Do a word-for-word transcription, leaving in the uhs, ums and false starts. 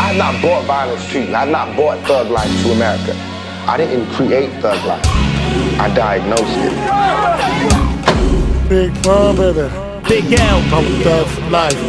I have not brought violence to you. I have not brought thug life to America. I didn't create thug life. I diagnosed it. Big Pun, baby. Big L. I'm thug for life.